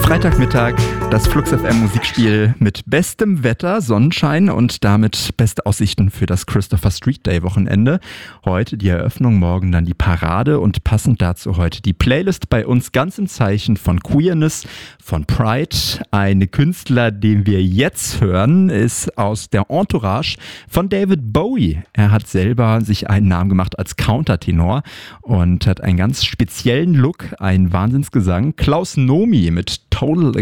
Freitagmittag, das Flux FM Musikspiel mit bestem Wetter, Sonnenschein und damit beste Aussichten für das Christopher Street Day Wochenende. Heute die Eröffnung, morgen dann die Parade und passend dazu heute die Playlist bei uns ganz im Zeichen von Queerness, von Pride. Ein Künstler, den wir jetzt hören, ist aus der Entourage von David Bowie. Er hat selber sich einen Namen gemacht als Countertenor und hat einen ganz speziellen Look, einen Wahnsinnsgesang. Klaus Nomi mit Total